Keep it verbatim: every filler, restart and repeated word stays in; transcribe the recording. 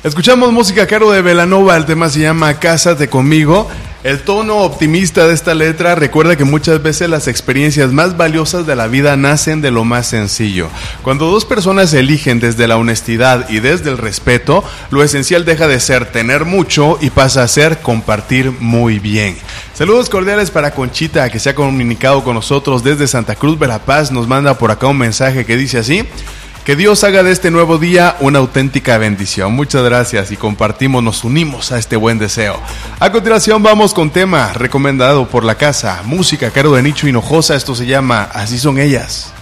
Escuchamos música Caro de Belanova, el tema se llama Cásate conmigo. El tono optimista de esta letra recuerda que muchas veces las experiencias más valiosas de la vida nacen de lo más sencillo. Cuando dos personas se eligen desde la honestidad y desde el respeto, lo esencial deja de ser tener mucho y pasa a ser compartir muy bien. Saludos cordiales para Conchita, que se ha comunicado con nosotros desde Santa Cruz, Verapaz. Nos manda por acá un mensaje que dice así: que Dios haga de este nuevo día una auténtica bendición. Muchas gracias y compartimos, nos unimos a este buen deseo. A continuación vamos con tema recomendado por la casa, música Caro de Nicho Hinojosa. Esto se llama Así Son Ellas.